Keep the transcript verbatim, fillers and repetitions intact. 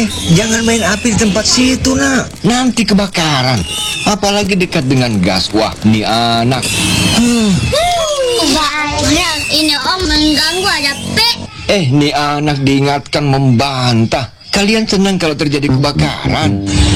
Jangan main api di tempat situ, nak. Nanti kebakaran. Apalagi dekat dengan gas. Wah, nih anak. Hmm. Banyak ini om mengganggu ada pe. Eh, nih anak diingatkan membantah. Kalian senang kalau terjadi kebakaran?